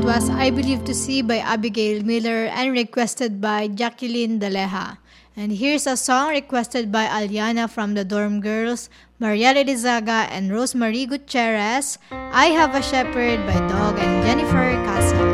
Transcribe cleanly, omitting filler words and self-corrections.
That was I Believe to See by Abigail Miller and requested by Jacqueline Daleja. And here's a song requested by Aliana from the Dorm Girls, Mariela Dizaga, and Rosemary Gutierrez, I Have a Shepherd by Dog and Jennifer Casa.